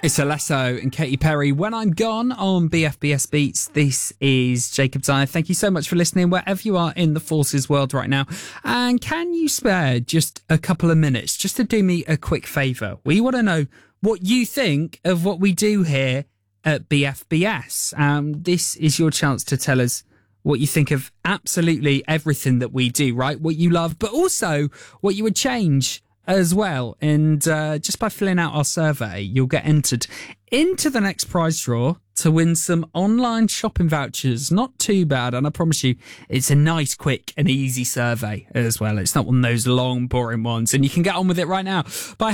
It's Alesso and Katy Perry. When I'm gone on BFBS Beats, this is Jacob Dyer. Thank you so much for listening wherever you are in the Forces world right now. And can you spare just a couple of minutes just to do me a quick favour? We want to know what you think of what we do here at BFBS. This is your chance to tell us what you think of absolutely everything that we do, right? What you love, but also what you would change as well. And just by filling out our survey, you'll get entered into the next prize draw to win some online shopping vouchers. Not too bad, and I promise you it's a nice, quick and easy survey as well. It's not one of those long, boring ones, and you can get on with it right now by